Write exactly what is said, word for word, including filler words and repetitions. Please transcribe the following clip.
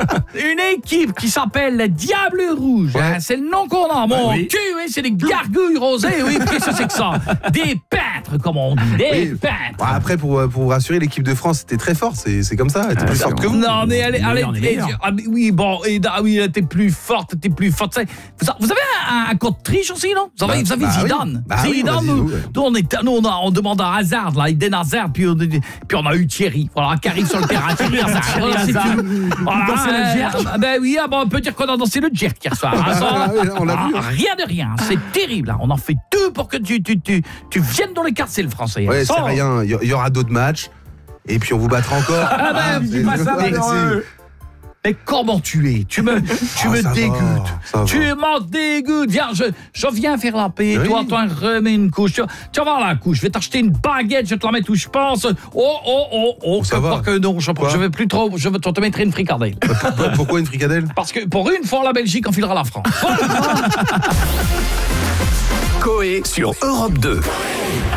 Une équipe qui s'appelle les Diables Rouges. Ouais. Hein, c'est le nom qu'on a. Mon Ouais, oui. cul, oui, c'est des gargouilles rosées. Oui, qu'est-ce que c'est que ça? Des peintres, comme on dit. Des Oui. peintres. Bon, après, pour, pour vous rassurer, l'équipe de France était très forte. C'est, c'est comme ça. Elle était plus forte que vous. Non, mais elle est. On est elle est- meilleur, on est meilleur. ah, mais oui, bon, et, ah, oui, elle était plus forte, elle était plus forte. Vous, vous avez un, un code triche aussi, non? Vous avez, Bah, vous avez bah oui. Zidane. Bah oui, Zidane, vas-y, nous, ouais. nous, on, est, nous on, a, on demande à Hazard, là, Eden Hazard, puis on, puis on a eu Thierry, voilà, qui arrive sur le terrain. Thierry Hazard, voilà, c'est Hazard. tout. Voilà, dansait le euh, jerk. ah, ben oui, ah, bon, on peut dire qu'on a dansé le jerk hier soir. hein, ça, Ah, oui, on l'a ah, vu, hein. Rien de rien, c'est terrible. Hein. On en fait deux pour que tu, tu, tu, tu viennes dans les quarts, c'est le français. hein. Ouais, Ça, c'est rien. Il y, il y aura d'autres matchs. Et puis on vous battra encore. Ah ben, dis pas ça, Ouais, mais- si. Mais comment tu es? Tu me, tu Ah, me ça va, dégoûtes. ça va. Tu m'en dégoûtes. Viens, je, je viens faire la paix. Oui. Toi, toi, remets une couche. Tu, tu vas voir la couche. Je vais t'acheter une baguette. Je vais te la mettre où je pense. Oh, oh, oh, oh. Ça que, va. que non, je, Quoi je vais plus trop. Je vais te te mettre une fricadelle. Pourquoi- Pourquoi une fricadelle? Parce que pour une fois, la Belgique enfilera la France. Coé sur Europe deux.